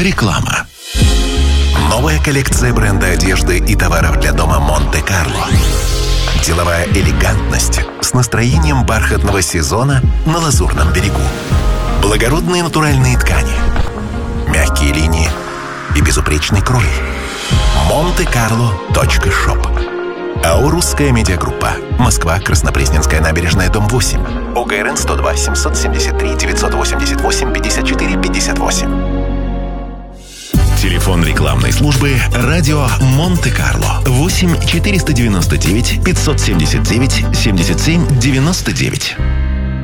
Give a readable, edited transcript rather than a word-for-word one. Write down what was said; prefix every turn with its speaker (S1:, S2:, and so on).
S1: Реклама. Новая коллекция бренда одежды и товаров для дома «Монте-Карло». Деловая элегантность с настроением бархатного сезона на Лазурном берегу. Благородные натуральные ткани, мягкие линии и безупречный крой. Monte-Carlo.shop. АО «Русская медиагруппа». Москва, Краснопресненская набережная, дом 8. ОГРН 102 773 988 54 58. Телефон рекламной службы «Радио Монте-Карло». 8 499 579 77 99.